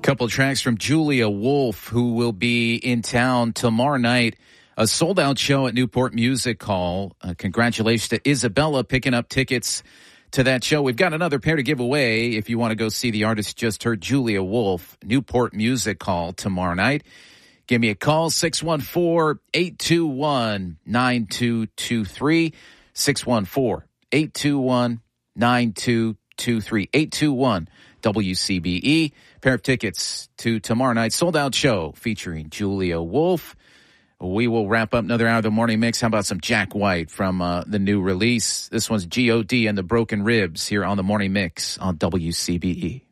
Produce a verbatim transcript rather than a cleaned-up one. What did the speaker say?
Couple tracks from Julia Wolf, who will be in town tomorrow night. A sold-out show at Newport Music Hall. Uh, congratulations to Isabella picking up tickets to that show. We've got another pair to give away if you want to go see the artist just heard, Julia Wolf, Newport Music Hall tomorrow night. Give me a call, six one four, eight two one, nine two two three, six one four, eight two one, nine two two three, eight two one W C B E. Pair of tickets to tomorrow night's sold-out show featuring Julia Wolf. We will wrap up another hour of the morning mix. How about some Jack White from uh, the new release? This one's G O D and the Broken Ribs here on the morning mix on W C B E.